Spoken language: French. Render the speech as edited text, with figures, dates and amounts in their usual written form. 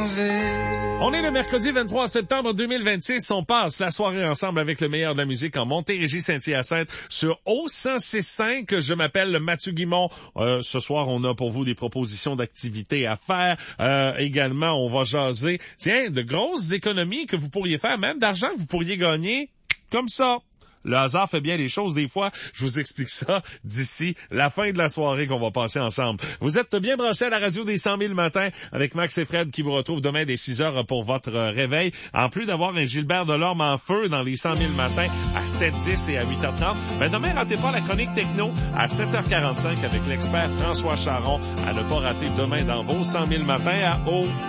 On est le mercredi 23 septembre 2026. On passe la soirée ensemble avec le meilleur de la musique en Montérégie-Saint-Hyacinthe sur O106.5. Je m'appelle Mathieu Guimond. Ce soir, on a pour vous des propositions d'activités à faire. Également, on va jaser, de grosses économies que vous pourriez faire, même d'argent que vous pourriez gagner comme ça. Le hasard fait bien les choses des fois. Je vous explique ça d'ici la fin de la soirée qu'on va passer ensemble. Vous êtes bien branchés à la radio des 100 000 matins avec Max et Fred qui vous retrouvent demain dès 6 heures pour votre réveil. En plus d'avoir un Gilbert Delorme en feu dans les 100 000 matins à 7h10 et à 8h30, demain, ratez pas la chronique techno à 7h45 avec l'expert François Charon à ne pas rater demain dans vos 100 000 matins à